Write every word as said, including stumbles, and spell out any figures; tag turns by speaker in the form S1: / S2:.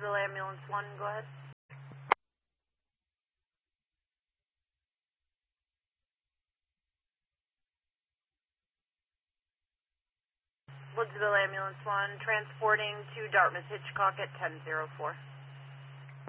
S1: Woodsville Ambulance one, go ahead. Woodsville Ambulance one, transporting to Dartmouth Hitchcock at ten oh four.